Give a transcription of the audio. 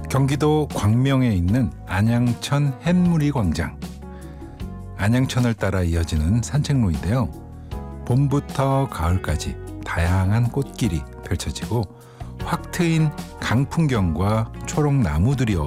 경기도 광명에 있는 안양천 햇무리 광장. 안양천을 따라 이어지는 산책로인데요. 봄부터 가을까지 다양한 꽃길이 펼쳐지고 확 트인 강풍경과 초록 나무들이